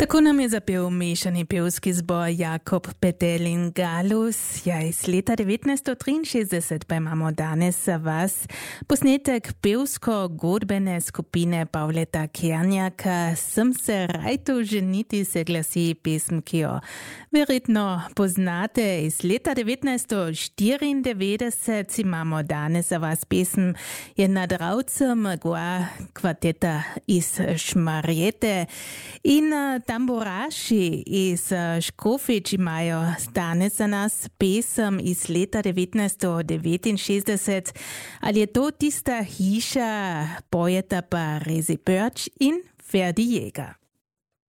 Tako nam je zapel mešani pevski zbor Jakob Petelin Galus. Ja, iz leta 1963 pa imamo danes za vas posnetek pevsko-godbene skupine Pavleta Kernjaka. Sem se rajto ženiti, se glasi pesem, ki jo verjetno poznate. Iz leta 1994 imamo danes za vas pesem je nad Ravcem kvarteta iz Šmarjete in tamburaši iz Škofjič imajo danes za nas pesem iz leta 1969. Ali je to tista hiša, pojeta pa Rezi Pörč in Ferdi Jäger.